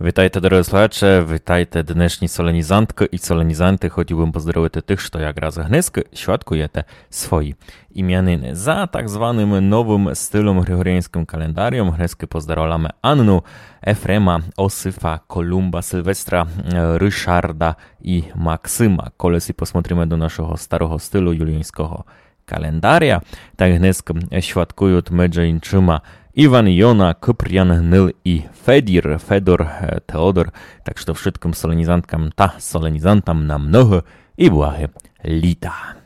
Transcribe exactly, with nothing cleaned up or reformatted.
Вітайте, дорогі слухачі, вітайте днешні соленізантки і соленізанти. Хотів би поздоровити тих, що якраз гнизки świadкуєте свої ім'янини. За так званим новим стилем григоріанським календарем гнизки поздоровляємо Анну, Ефрема, Осифа, Колумба, Сильвестра, Ryszarda i Maksyma. Kolesi posмотрimy do naszego starego stylu juliańskiego kalendaria. Tak gnesk świadkują między innymi Iwan, Jona, Cyprian, Nyl i Fedir, Fedor, Teodor. Tak że wszystkim solenizantkam ta solenizantam na mnoho i błahe lita.